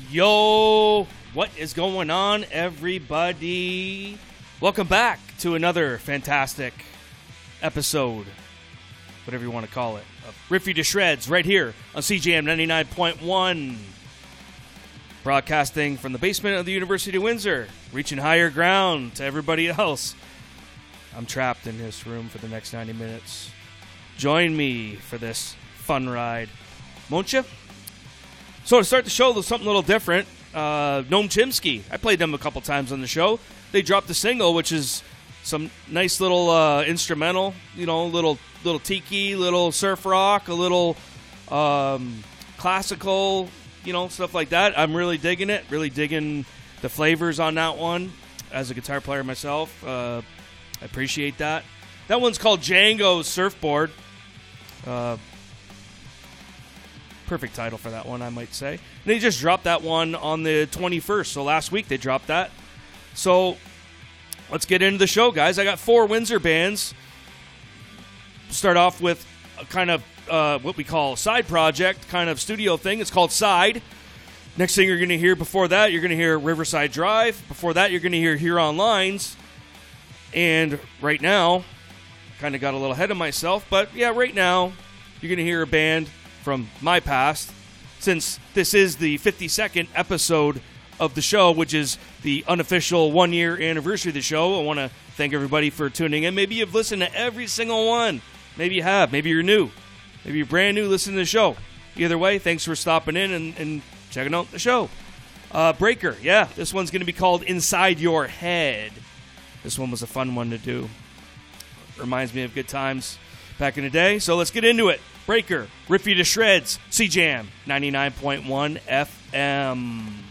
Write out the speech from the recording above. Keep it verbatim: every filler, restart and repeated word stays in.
Yo, what is going on, everybody? Welcome back to another fantastic episode, whatever you want to call it, of Rip You to Shreds, right here on C J M ninety-nine point one. Broadcasting from the basement of the University of Windsor, reaching higher ground to everybody else. I'm trapped in this room for the next ninety minutes. Join me for this fun ride, won't you? So to start the show, there's something a little different. Uh, Noam Chomsky. I played them a couple times on the show. They dropped a single, which is some nice little uh, instrumental, you know, little little tiki, little surf rock, a little um, classical, you know, stuff like that. I'm really digging it. Really digging the flavors on that one. As a guitar player myself, uh, I appreciate that. That one's called Django's Surfboard. Uh, perfect title for that one, I might say. And they just dropped that one on the twenty-first, so last week they dropped that. So let's get into the show, guys. I got four Windsor bands. Start off with a kind of uh, what we call a side project, kind of studio thing. It's called Side. Next thing you're going to hear before that, you're going to hear Riverside Drive. Before that, you're going to hear Huron Lines. And right now, kind of got a little ahead of myself, but yeah, right now, you're going to hear a band from my past, since this is the fifty-second episode of the show, which is the unofficial one-year anniversary of the show. I want to thank everybody for tuning in. Maybe you've listened to every single one. Maybe you have. Maybe you're new. Maybe you're brand new listening to the show. Either way, thanks for stopping in and, and checking out the show. Uh, Breaker, yeah, this one's going to be called Inside Your Head. This one was a fun one to do. Reminds me of good times back in the day. So let's get into it. Breaker, Rip You to Shreds, C J M ninety-nine point one F M.